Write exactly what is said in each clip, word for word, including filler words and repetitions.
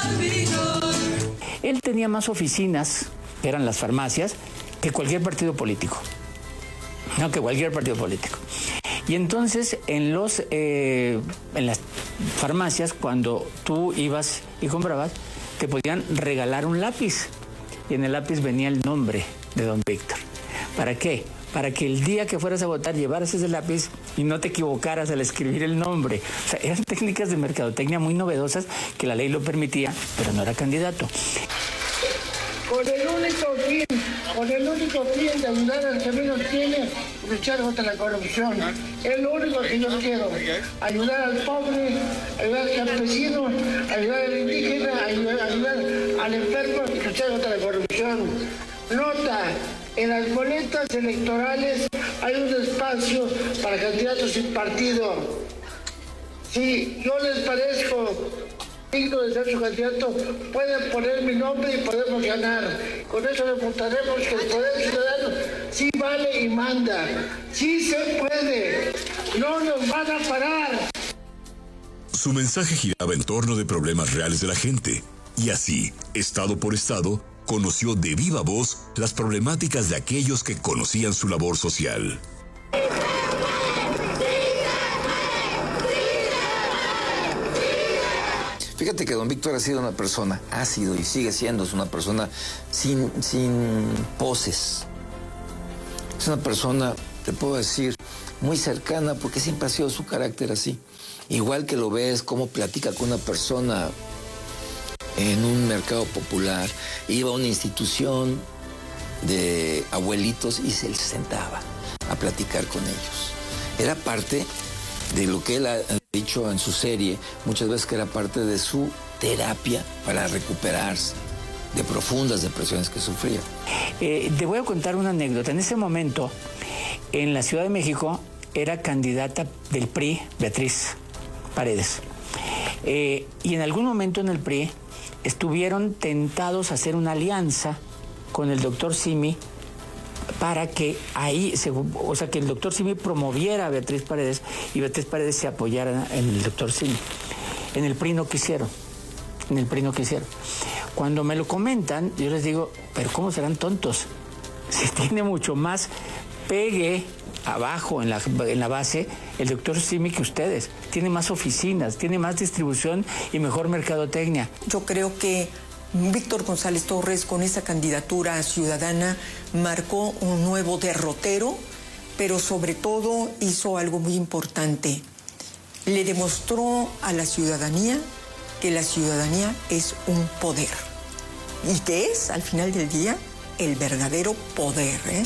Él tenía más oficinas, que eran las farmacias, que cualquier partido político. No, que cualquier partido político. Y entonces en los eh, en las farmacias, cuando tú ibas y comprabas, te podían regalar un lápiz. Y en el lápiz venía el nombre de don Víctor. ¿Para qué? Para que el día que fueras a votar llevaras ese lápiz y no te equivocaras al escribir el nombre. O sea, eran técnicas de mercadotecnia muy novedosas que la ley lo permitía, pero no era candidato. Con el único fin, con el único fin de ayudar al que menos tiene, luchar contra la corrupción. Es lo único que yo quiero. Ayudar al pobre, ayudar al campesino, ayudar al indígena, ayudar, ayudar al enfermo y luchar contra la corrupción. Nota, en las boletas electorales hay un espacio para candidatos sin partido. Si yo les parezco digno de ser su candidato, pueden poner mi nombre y podemos ganar. Con eso demostraremos que el poder ciudadano sí vale y manda. Sí se puede. No nos van a parar. Su mensaje giraba en torno de problemas reales de la gente. Y así, estado por estado, conoció de viva voz las problemáticas de aquellos que conocían su labor social. Fíjate que don Víctor ha sido una persona, ha sido y sigue siendo es una persona sin, sin poses. Es una persona, te puedo decir, muy cercana porque siempre ha sido su carácter así. Igual que lo ves, cómo platica con una persona en un mercado popular, iba a una institución de abuelitos y se sentaba a platicar con ellos. Era parte de lo que él ha dicho en su serie, muchas veces que era parte de su terapia para recuperarse de profundas depresiones que sufría. Eh, te voy a contar una anécdota. En ese momento, en la Ciudad de México, era candidata del P R I, Beatriz Paredes. Eh, y en algún momento en el P R I estuvieron tentados a hacer una alianza con el doctor Simi para que ahí, se, o sea, que el doctor Simi promoviera a Beatriz Paredes y Beatriz Paredes se apoyara en el doctor Simi. En el P R I no quisieron, en el P R I no quisieron. Cuando me lo comentan, yo les digo, pero ¿cómo serán tontos? Si tiene mucho más pegue abajo en la, en la base el doctor Simi que ustedes. Tiene más oficinas, tiene más distribución y mejor mercadotecnia. Yo creo que Víctor González Torres, con esa candidatura ciudadana, marcó un nuevo derrotero, pero sobre todo hizo algo muy importante. Le demostró a la ciudadanía que la ciudadanía es un poder y que es, al final del día, el verdadero poder, ¿eh?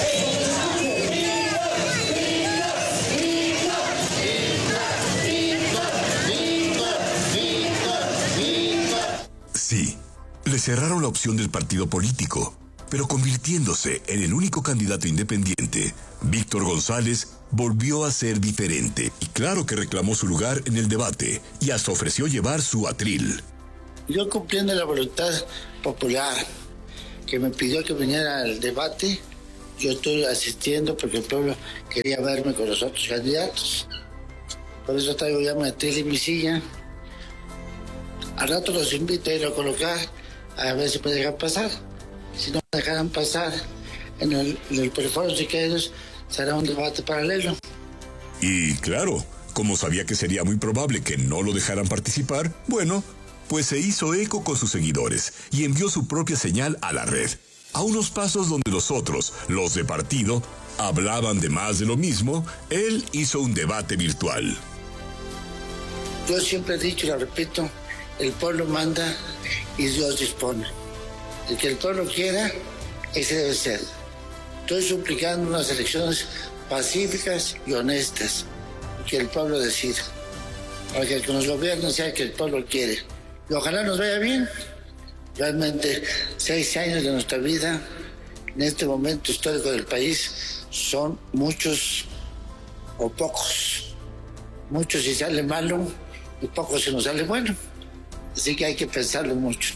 Sí, le cerraron la opción del partido político, pero convirtiéndose en el único candidato independiente, Víctor González volvió a ser diferente y claro que reclamó su lugar en el debate y hasta ofreció llevar su atril. Yo, cumpliendo la voluntad popular que me pidió que viniera al debate, yo estoy asistiendo porque el pueblo quería verme con los otros candidatos. Por eso traigo ya mi atril y mi silla. Al rato los invito a ir a colocar, a ver si me dejan pasar. Si no me dejaran pasar, en el, en el periférico Siqueiros será un debate paralelo. Y claro, como sabía que sería muy probable que no lo dejaran participar, bueno, pues se hizo eco con sus seguidores y envió su propia señal a la red. A unos pasos donde los otros, los de partido, hablaban de más de lo mismo, él hizo un debate virtual. Yo siempre he dicho y lo repito, el pueblo manda y Dios dispone. El que el pueblo quiera, ese debe ser. Estoy suplicando unas elecciones pacíficas y honestas, que el pueblo decida, para que el que nos gobierne sea el que el pueblo quiere. Y ojalá nos vaya bien. Realmente, seis años de nuestra vida, en este momento histórico del país, son muchos o pocos. Muchos si sale malo y pocos si nos sale bueno. Así que hay que pensarlo mucho.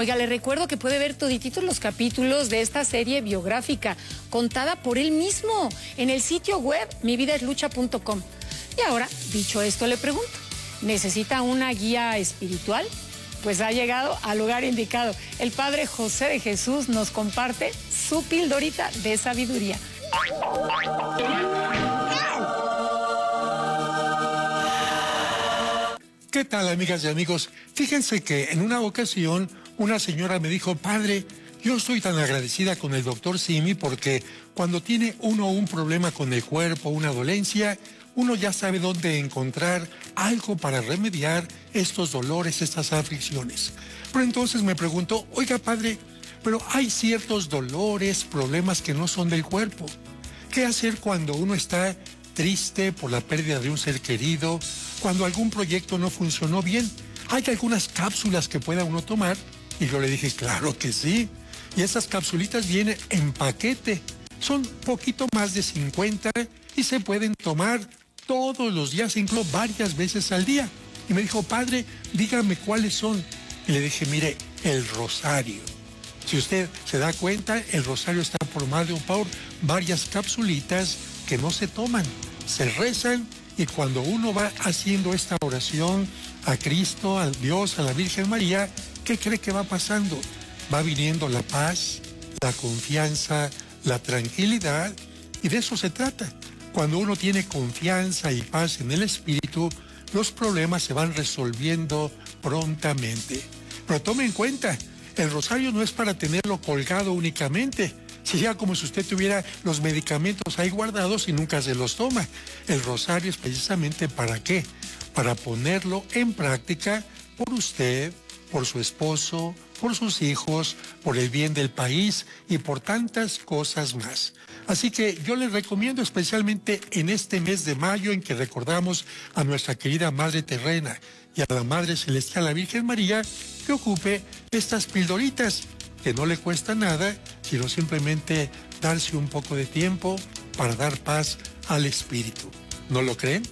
Oiga, le recuerdo que puede ver todititos los capítulos de esta serie biográfica, contada por él mismo, en el sitio web mi vida es lucha punto com. Y ahora, dicho esto, le pregunto, ¿necesita una guía espiritual? Pues ha llegado al lugar indicado. El padre José de Jesús nos comparte su pildorita de sabiduría. ¿Qué tal, amigas y amigos? Fíjense que en una ocasión una señora me dijo, padre, yo estoy tan agradecida con el doctor Simi porque cuando tiene uno un problema con el cuerpo, una dolencia, uno ya sabe dónde encontrar algo para remediar estos dolores, estas aflicciones. Pero entonces me preguntó, oiga, padre, pero hay ciertos dolores, problemas que no son del cuerpo. ¿Qué hacer cuando uno está triste por la pérdida de un ser querido, cuando algún proyecto no funcionó bien? ¿Hay algunas cápsulas que pueda uno tomar? Y yo le dije, claro que sí. Y esas capsulitas vienen en paquete. Son poquito más de cincuenta y se pueden tomar todos los días, incluso varias veces al día. Y me dijo, padre, dígame cuáles son. Y le dije, mire, el rosario. Si usted se da cuenta, el rosario está formado por varias capsulitas que no se toman, se rezan, y cuando uno va haciendo esta oración a Cristo, a Dios, a la Virgen María, ¿qué cree que va pasando? Va viniendo la paz, la confianza, la tranquilidad, y de eso se trata. Cuando uno tiene confianza y paz en el espíritu, los problemas se van resolviendo prontamente. Pero tome en cuenta, el rosario no es para tenerlo colgado únicamente. Sería como si usted tuviera los medicamentos ahí guardados y nunca se los toma. El rosario es precisamente ¿para qué? Para ponerlo en práctica por usted, por su esposo, por sus hijos, por el bien del país y por tantas cosas más. Así que yo les recomiendo especialmente en este mes de mayo en que recordamos a nuestra querida Madre Terrena y a la Madre Celestial, la Virgen María, que ocupe estas pildoritas que no le cuesta nada, sino simplemente darse un poco de tiempo para dar paz al espíritu. ¿No lo creen?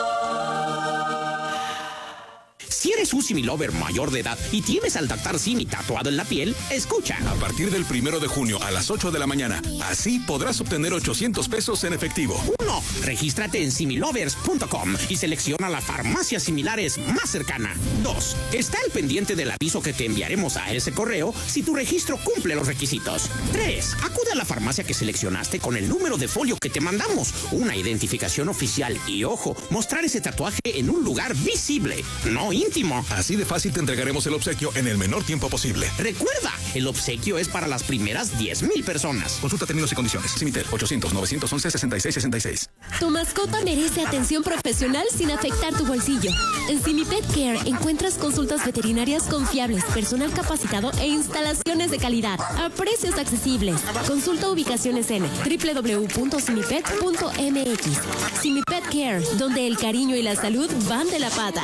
Si eres un Simi Lover mayor de edad y tienes al doctor Simi tatuado en la piel, escucha. A partir del primero de junio a las ocho de la mañana, así podrás obtener ochocientos pesos en efectivo. Uno, regístrate en simi lovers punto com y selecciona la farmacia similares más cercana. Dos, está al pendiente del aviso que te enviaremos a ese correo si tu registro cumple los requisitos. Tres, acude a la farmacia que seleccionaste con el número de folio que te mandamos, una identificación oficial y, ojo, mostrar ese tatuaje en un lugar visible, no íntimo. Así de fácil te entregaremos el obsequio en el menor tiempo posible. Recuerda, el obsequio es para las primeras diez mil personas. Consulta términos y condiciones. Simitel, ochocientos, novecientos once, sesenta y seis sesenta y seis. Tu mascota merece atención profesional sin afectar tu bolsillo. En Simi Pet Care encuentras consultas veterinarias confiables, personal capacitado e instalaciones de calidad a precios accesibles. Consulta ubicaciones en doble u doble u doble u punto simipet punto m x. Simi Pet Care, donde el cariño y la salud van de la pata.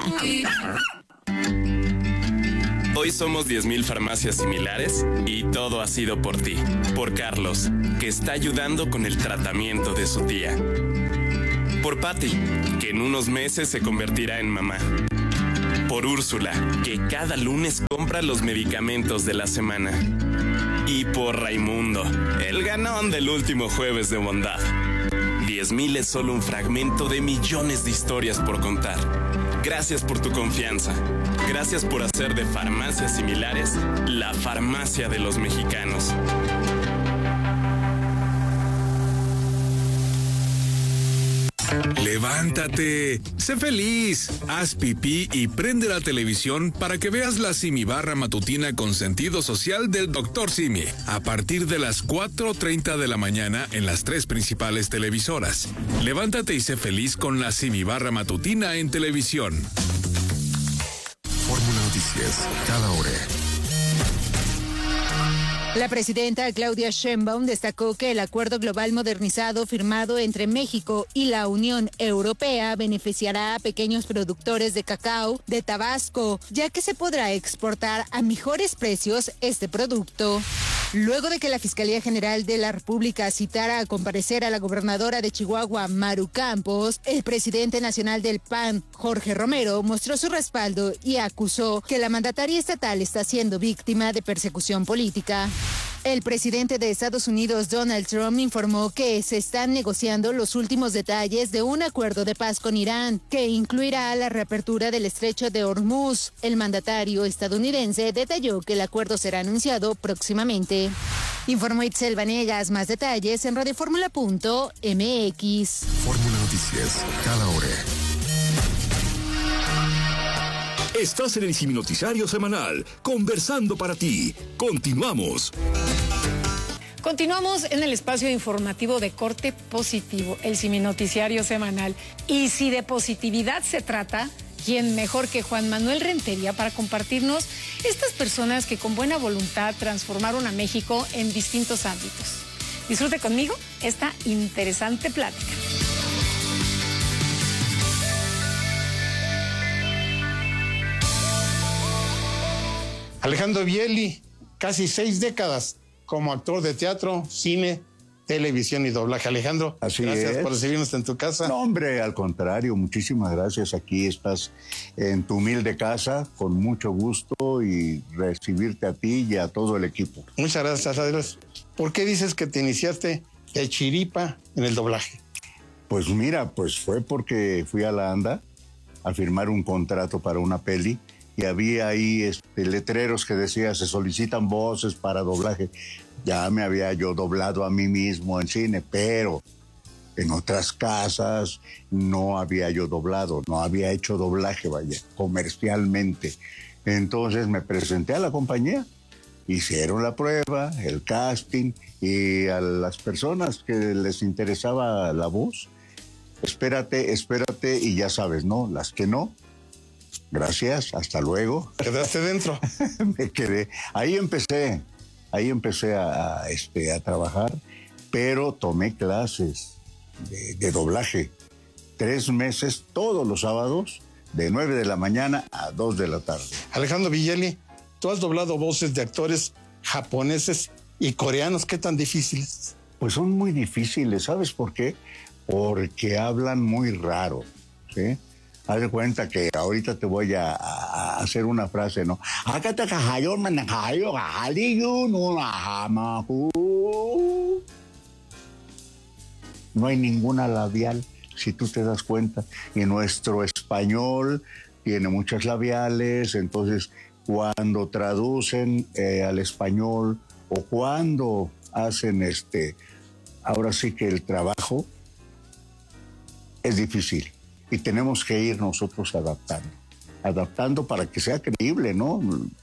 Hoy somos diez mil farmacias similares y todo ha sido por ti, por Carlos, que está ayudando con el tratamiento de su tía. Por Patty, que en unos meses se convertirá en mamá. Por Úrsula, que cada lunes compra los medicamentos de la semana. Y por Raimundo, el ganón del último jueves de bondad. diez mil es solo un fragmento de millones de historias por contar. Gracias por tu confianza. Gracias por hacer de Farmacias Similares la farmacia de los mexicanos. Levántate, sé feliz, haz pipí y prende la televisión para que veas la Simi Barra matutina con sentido social del doctor Simi, a partir de las cuatro treinta de la mañana en las tres principales televisoras. Levántate y sé feliz con la Simi Barra matutina en televisión. Fórmula Noticias, cada hora. La presidenta Claudia Sheinbaum destacó que el acuerdo global modernizado firmado entre México y la Unión Europea beneficiará a pequeños productores de cacao de Tabasco, ya que se podrá exportar a mejores precios este producto. Luego de que la Fiscalía General de la República citara a comparecer a la gobernadora de Chihuahua, Maru Campos, el presidente nacional del P A N, Jorge Romero, mostró su respaldo y acusó que la mandataria estatal está siendo víctima de persecución política. El presidente de Estados Unidos, Donald Trump, informó que se están negociando los últimos detalles de un acuerdo de paz con Irán, que incluirá la reapertura del estrecho de Hormuz. El mandatario estadounidense detalló que el acuerdo será anunciado próximamente. Informó Itzel Vanegas. Más detalles en radioformula punto m x. Fórmula Noticias, cada hora. Estás en el Simi Noticiario Semanal, conversando para ti. Continuamos. Continuamos en el espacio informativo de corte positivo, el Simi Noticiario Semanal. Y si de positividad se trata, ¿quién mejor que Juan Manuel Rentería para compartirnos estas personas que con buena voluntad transformaron a México en distintos ámbitos? Disfrute conmigo esta interesante plática. Alejandro Bieli, casi seis décadas como actor de teatro, cine, televisión y doblaje. Alejandro, Así gracias es. por recibirnos en tu casa. No, hombre, al contrario, muchísimas gracias. Aquí estás en tu humilde casa, con mucho gusto y recibirte a ti y a todo el equipo. Muchas gracias, Adiós. ¿Por qué dices que te iniciaste de chiripa en el doblaje? Pues mira, pues fue porque fui a la ANDA a firmar un contrato para una peli y había ahí este, letreros que decía se solicitan voces para doblaje. Ya me había yo doblado a mí mismo en cine, pero en otras casas no había yo doblado, no había hecho doblaje, vaya, comercialmente. Entonces me presenté a la compañía, hicieron la prueba, el casting, y a las personas que les interesaba la voz, espérate, espérate, y ya sabes, ¿no? Las que no, gracias, hasta luego. ¿Quedaste dentro? Me quedé. Ahí empecé, ahí empecé a, a, este, a trabajar, pero tomé clases de, de doblaje. Tres meses, todos los sábados, de nueve de la mañana a dos de la tarde. Alejandro Bieli, tú has doblado voces de actores japoneses y coreanos. ¿Qué tan difíciles? Pues son muy difíciles, ¿sabes por qué? Porque hablan muy raro, ¿sí? Haz de cuenta que ahorita te voy a, a hacer una frase, ¿no? No hay ninguna labial, si tú te das cuenta. Y nuestro español tiene muchas labiales, entonces cuando traducen eh, al español o cuando hacen este, ahora sí que el trabajo es difícil. Y tenemos que ir nosotros adaptando, adaptando para que sea creíble, ¿no?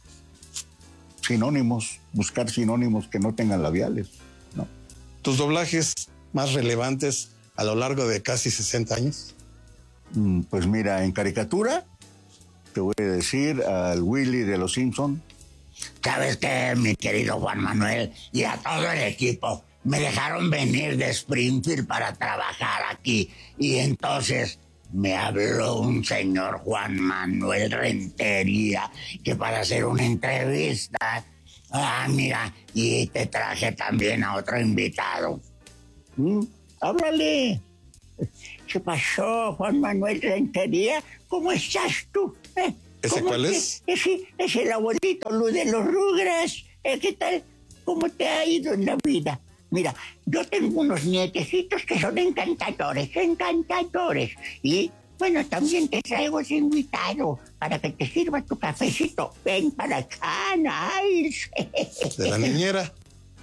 Sinónimos, buscar sinónimos que no tengan labiales, ¿no? ¿Tus doblajes más relevantes a lo largo de casi sesenta años? Mm, pues mira, en caricatura, te voy a decir al Willy de Los Simpson. ¿Sabes qué, mi querido Juan Manuel? Y a todo el equipo, me dejaron venir de Springfield para trabajar aquí. Y entonces me habló un señor Juan Manuel Rentería que para hacer una entrevista, ah, mira, y te traje también a otro invitado. ¿Mm? Háblale. ¿Qué pasó, Juan Manuel Rentería? ¿Cómo estás tú? ¿Eh? ¿Ese cuál es? Es, es el abuelito Luis de los Rugras. ¿Eh? ¿Qué tal? ¿Cómo te ha ido en la vida? Mira, yo tengo unos nietecitos que son encantadores, encantadores. Y, bueno, también te traigo ese invitado para que te sirva tu cafecito. Ven para acá, Niles. De la niñera.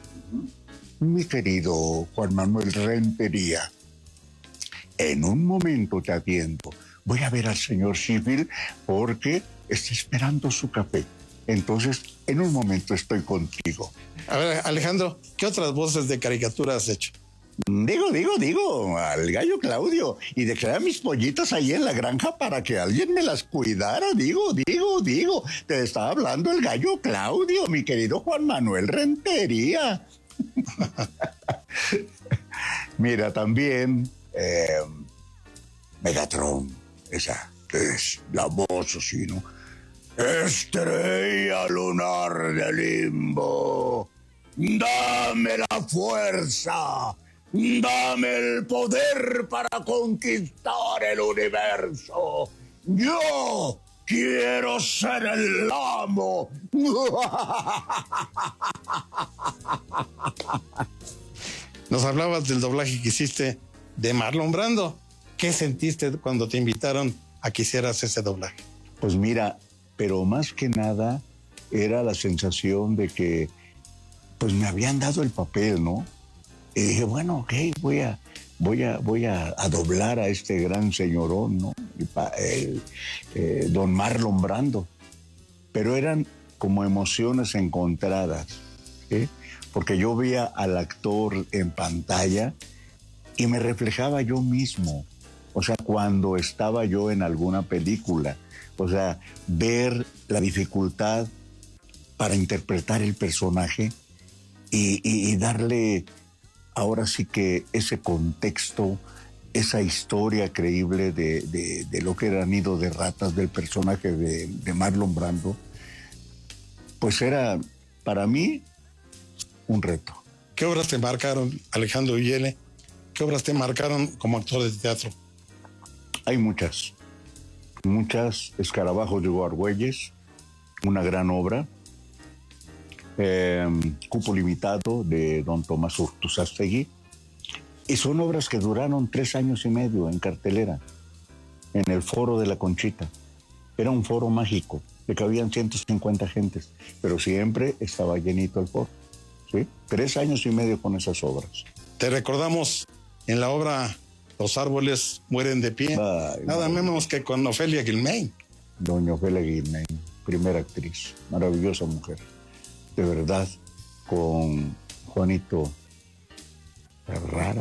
Mi querido Juan Manuel Rentería, en un momento te atiendo. Voy a ver al señor Sheffield porque está esperando su café. Entonces, en un momento estoy contigo. A ver, Alejandro, ¿qué otras voces de caricatura has hecho? Digo, digo, digo, al gallo Claudio. Y dejé a mis pollitos ahí en la granja para que alguien me las cuidara. Digo, digo, digo. Te estaba hablando el gallo Claudio, mi querido Juan Manuel Rentería. Mira, también eh, Megatron, esa es la voz así, ¿no? Estrella lunar de limbo. dame la fuerza, dame el poder para conquistar el universo. Yo quiero ser el amo. Nos hablabas del doblaje que hiciste de Marlon Brando. ¿Qué sentiste cuando te invitaron a que hicieras ese doblaje? Pues mira, pero más que nada era la sensación de que pues me habían dado el papel, ¿no? Y dije, bueno, ok, voy a, voy a, voy a, a doblar a este gran señorón, ¿no? El, el, eh, don Marlon Brando. Pero eran como emociones encontradas, ¿sí? Porque yo veía al actor en pantalla y me reflejaba yo mismo. O sea, cuando estaba yo en alguna película, o sea, ver la dificultad para interpretar el personaje y, y, y darle ahora sí que ese contexto, esa historia creíble de, de, de lo que era Nido de Ratas, del personaje de, de Marlon Brando, pues era para mí un reto. ¿Qué obras te marcaron, Alejandro Villele? ¿Qué obras te marcaron como actor de teatro? Hay muchas, muchas. Escarabajos de Argüelles, una gran obra. Eh, Cupo Limitado, de don Tomás Urtuzastegui. Y son obras que duraron tres años y medio en cartelera, en el Foro de la Conchita. Era un foro mágico, le cabían ciento cincuenta gentes, pero siempre estaba llenito el foro. ¿Sí? Tres años y medio con esas obras. Te recordamos en la obra Los árboles mueren de pie, Ay, nada madre. menos que con Ofelia Guilmain. Doña Ofelia Guilmain, primera actriz, maravillosa mujer, de verdad, con Juanito Ferrara.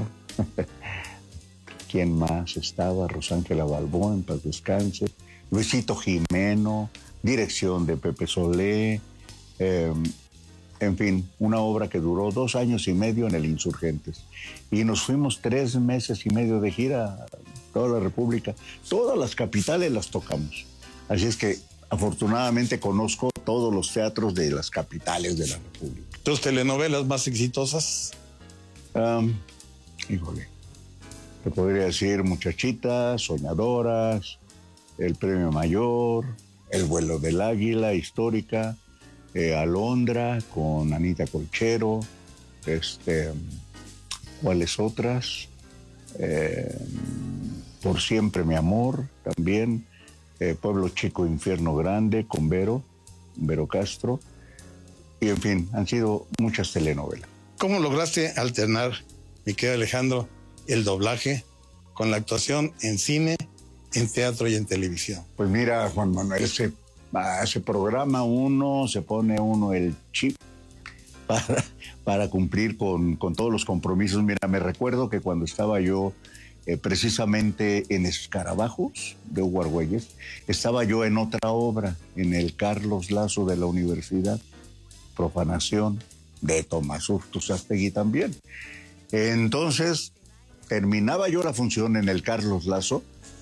¿Quién más estaba? Rosángela Balbón, en paz descanse. Luisito Jimeno, dirección de Pepe Solé. Eh, En fin, una obra que duró dos años y medio en el Insurgentes. Y nos fuimos tres meses y medio de gira a toda la República. Todas las capitales las tocamos. Así es que afortunadamente conozco todos los teatros de las capitales de la República. ¿Tus telenovelas más exitosas? Um, híjole, te podría decir Muchachitas, Soñadoras, El Premio Mayor, El Vuelo del Águila, histórica. Eh, Alondra con Anita Colchero, este, ¿cuáles otras? Eh, Por Siempre Mi Amor, también, eh, Pueblo Chico, Infierno Grande, con Vero, Vero Castro, y en fin, han sido muchas telenovelas. ¿Cómo lograste alternar, mi querido Alejandro, el doblaje con la actuación en cine, en teatro y en televisión? Pues mira, Juan Manuel, se se programa uno, se pone uno el chip para, para cumplir con, con todos los compromisos. Mira, me recuerdo que cuando estaba yo eh, precisamente en Escarabajos de Hugo Argüelles, estaba yo en otra obra, en el Carlos Lazo de la Universidad, Profanación, de Tomás Urtuzastegui también. Entonces, terminaba yo la función en el Carlos Lazo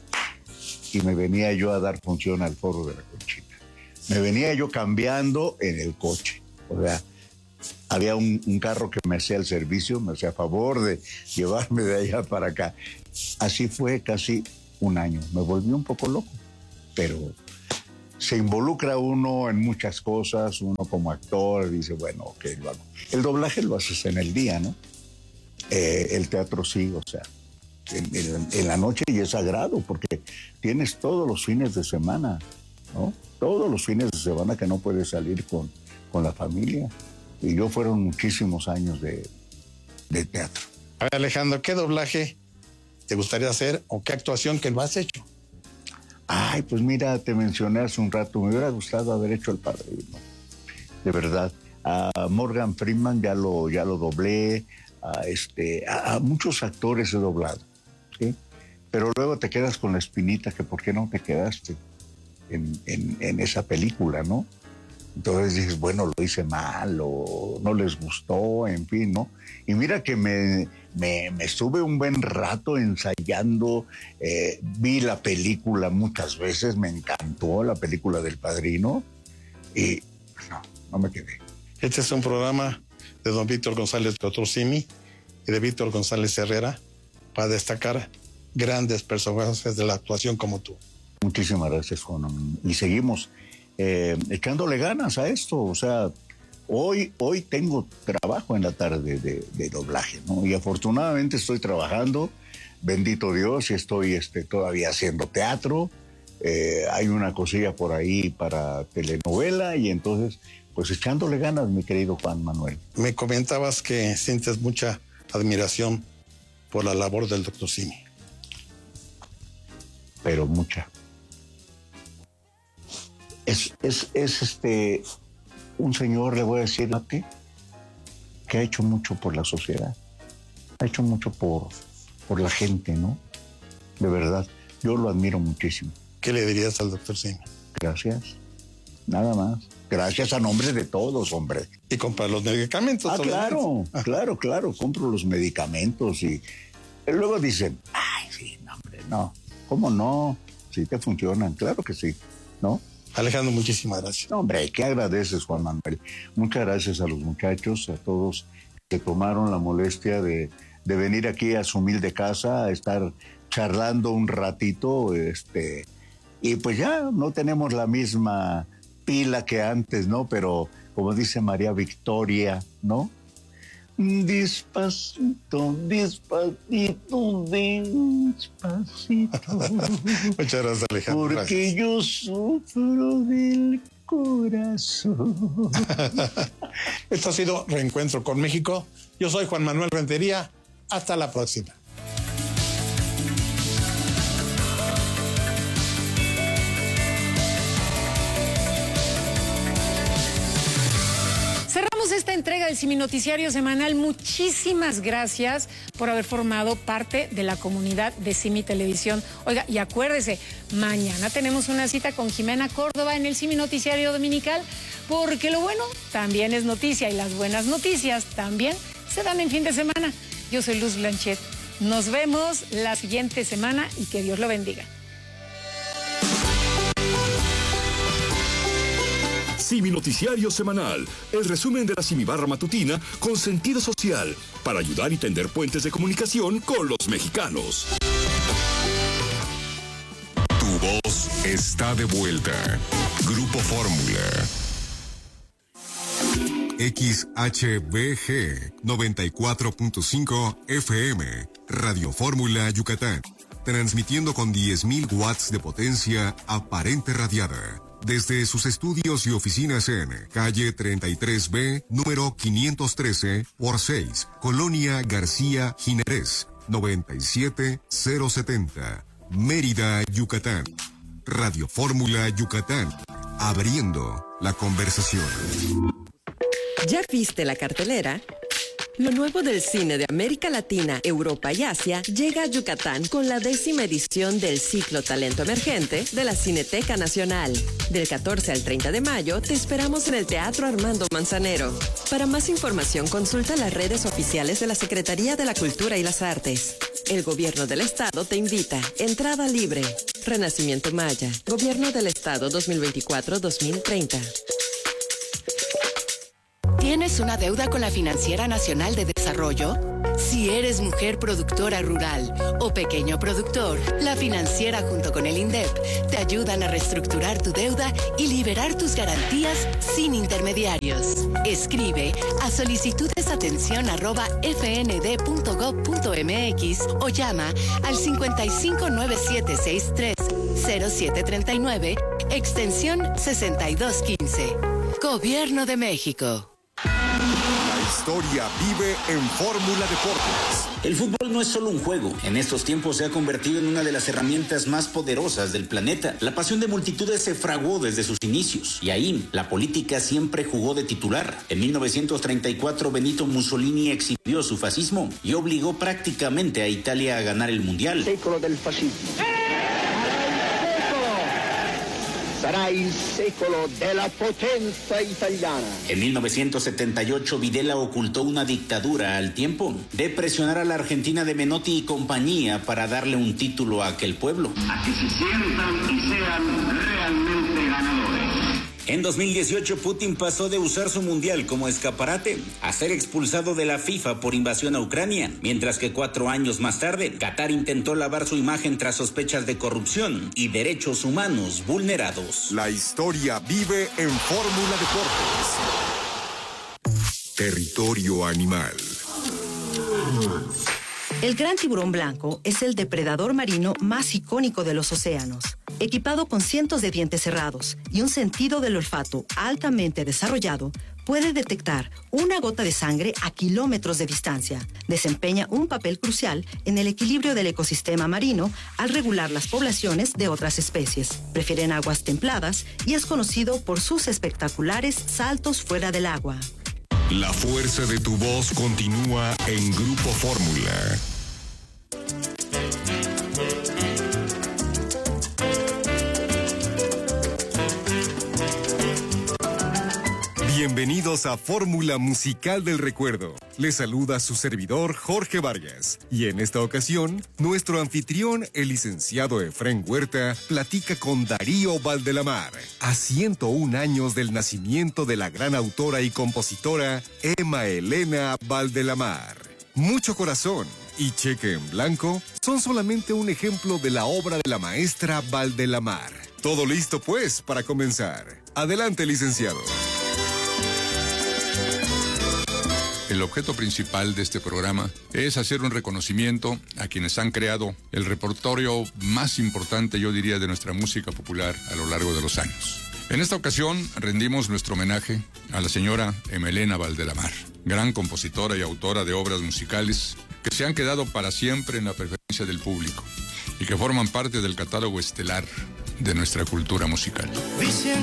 y me venía yo a dar función al Foro de la Conchita. Me venía yo cambiando en el coche. O sea, había un, un carro que me hacía el servicio, me hacía favor de llevarme de allá para acá. Así fue casi un año. Me volví un poco loco, pero se involucra uno en muchas cosas. Uno como actor dice, bueno, ok, lo hago. El doblaje lo haces en el día, ¿no? Eh, el teatro sí, o sea, en, en, en la noche, y es sagrado porque tienes todos los fines de semana, ¿no? Todos los fines de semana que no puedes salir con, con la familia. Y yo fueron muchísimos años de, de teatro. A ver, Alejandro, ¿qué doblaje te gustaría hacer o qué actuación que lo has hecho? Ay, pues mira, te mencioné hace un rato, me hubiera gustado haber hecho El Padrino, de verdad. A Morgan Freeman ya lo, ya lo doblé, a, este, a, a muchos actores he doblado, ¿sí? Pero luego te quedas con la espinita que por qué no te quedaste en, en, en esa película, ¿no? Entonces dices, bueno, lo hice mal o no les gustó, en fin, ¿no? Y mira que me, me, me estuve un buen rato ensayando, eh, vi la película muchas veces, me encantó la película del Padrino y pues, no, no me quedé. Este es un programa de don Víctor González, doctor Simi, y de Víctor González Herrera, para destacar grandes personajes de la actuación como tú. Muchísimas gracias, Juan. Y seguimos eh, echándole ganas a esto. O sea, hoy, hoy tengo trabajo en la tarde de, de doblaje, ¿no? Y afortunadamente estoy trabajando, bendito Dios, y estoy este, todavía haciendo teatro. Eh, hay una cosilla por ahí para telenovela, y entonces, pues echándole ganas, mi querido Juan Manuel. Me comentabas que sientes mucha admiración por la labor del doctor Simi. Pero mucha. Es, es, es este un señor, le voy a decir, que ha hecho mucho por la sociedad, ha hecho mucho por, por la gente, ¿no? De verdad, yo lo admiro muchísimo. ¿Qué le dirías al doctor Simi? Gracias, nada más. Gracias a nombre de todos, hombre. Y comprar los medicamentos. Ah, claro, claro, claro, compro los medicamentos y luego dicen, ay, sí, no, hombre, no. ¿Cómo no? Sí te funcionan, claro que sí, ¿no? Alejandro, muchísimas gracias. No, hombre, ¿qué agradeces, Juan Manuel? Muchas gracias a los muchachos, a todos que tomaron la molestia de, de venir aquí a su humilde casa, a estar charlando un ratito, este, y pues ya no tenemos la misma pila que antes, ¿no? Pero como dice María Victoria, ¿no? Despacito, despacito, despacito. Muchas gracias, Alejandro. Porque gracias. yo sufro del corazón. Esto ha sido Reencuentro con México. Yo soy Juan Manuel Rentería. Hasta la próxima. Esta entrega del Simi Noticiario Semanal. Muchísimas gracias por haber formado parte de la comunidad de Simi Televisión. Oiga, y acuérdese, mañana tenemos una cita con Jimena Córdoba en el Simi Noticiario Dominical, porque lo bueno también es noticia y las buenas noticias también se dan en fin de semana. Yo soy Luz Blanchet. Nos vemos la siguiente semana y que Dios lo bendiga. Simi Noticiario Semanal, el resumen de la Simibarra Matutina con sentido social, para ayudar y tender puentes de comunicación con los mexicanos. Tu voz está de vuelta. Grupo Fórmula. X H B G noventa y cuatro punto cinco F M, Radio Fórmula Yucatán, transmitiendo con diez mil watts de potencia aparente radiada. Desde sus estudios y oficinas en calle treinta y tres B, número quinientos trece por seis, Colonia García Ginerés, noventa y siete cero setenta, Mérida, Yucatán. Radio Fórmula Yucatán, abriendo la conversación. ¿Ya viste la cartelera? Lo nuevo del cine de América Latina, Europa y Asia llega a Yucatán con la décima edición del ciclo Talento Emergente de la Cineteca Nacional. Del catorce al treinta de mayo te esperamos en el Teatro Armando Manzanero. Para más información consulta las redes oficiales de la Secretaría de la Cultura y las Artes. El Gobierno del Estado te invita. Entrada libre. Renacimiento Maya. Gobierno del Estado dos mil veinticuatro a dos mil treinta. ¿Tienes una deuda con la Financiera Nacional de Desarrollo? Si eres mujer productora rural o pequeño productor, la Financiera junto con el INDEP te ayudan a reestructurar tu deuda y liberar tus garantías sin intermediarios. Escribe a solicitudesatención arroba fnd.gov.mx o llama al cincuenta y cinco nueve siete sesenta y tres cero siete treinta y nueve, extensión sesenta y dos quince. Gobierno de México. La historia vive en Fórmula Deportes. El fútbol no es solo un juego. En estos tiempos se ha convertido en una de las herramientas más poderosas del planeta. La pasión de multitudes se fraguó desde sus inicios. Y ahí, la política siempre jugó de titular. En mil novecientos treinta y cuatro, Benito Mussolini exhibió su fascismo y obligó prácticamente a Italia a ganar el Mundial. Secolo del fascismo. Sarà il secolo della potenza italiana. En mil novecientos setenta y ocho, Videla ocultó una dictadura al tiempo de presionar a la Argentina de Menotti y compañía para darle un título a aquel pueblo. A que se sientan y sean realmente ganadores. En dos mil dieciocho, Putin pasó de usar su mundial como escaparate a ser expulsado de la FIFA por invasión a Ucrania, mientras que cuatro años más tarde, Qatar intentó lavar su imagen tras sospechas de corrupción y derechos humanos vulnerados. La historia vive en Fórmula Deportes. Territorio animal. El gran tiburón blanco es el depredador marino más icónico de los océanos. Equipado con cientos de dientes cerrados y un sentido del olfato altamente desarrollado, puede detectar una gota de sangre a kilómetros de distancia. Desempeña un papel crucial en el equilibrio del ecosistema marino al regular las poblaciones de otras especies. Prefieren aguas templadas y es conocido por sus espectaculares saltos fuera del agua. La fuerza de tu voz continúa en Grupo Fórmula. Bienvenidos a Fórmula Musical del Recuerdo. Les saluda su servidor Jorge Vargas. Y en esta ocasión, nuestro anfitrión, el licenciado Efrén Huerta, platica con Darío Valdelamar, a ciento un años del nacimiento de la gran autora y compositora Emma Elena Valdelamar. Mucho corazón y cheque en blanco son solamente un ejemplo de la obra de la maestra Valdelamar. Todo listo pues para comenzar. Adelante, licenciado. El objeto principal de este programa es hacer un reconocimiento a quienes han creado el repertorio más importante, yo diría, de nuestra música popular a lo largo de los años. En esta ocasión rendimos nuestro homenaje a la señora Emma Elena Valdelamar, gran compositora y autora de obras musicales que se han quedado para siempre en la preferencia del público y que forman parte del catálogo estelar de nuestra cultura musical. Dicen